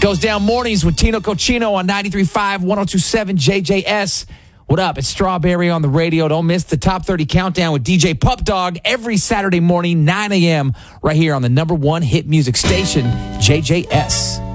Goes down mornings with Tino Cochino on 93.5, 102.7 JJS. What up? It's Strawberry on the radio. Don't miss the Top 30 Countdown with DJ Pup Dog every Saturday morning, 9 a.m. right here on the #1 hit music station, JJS.